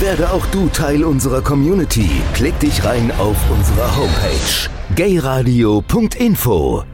Werde auch du Teil unserer Community. Klick dich rein auf unserer Homepage gayradio.info.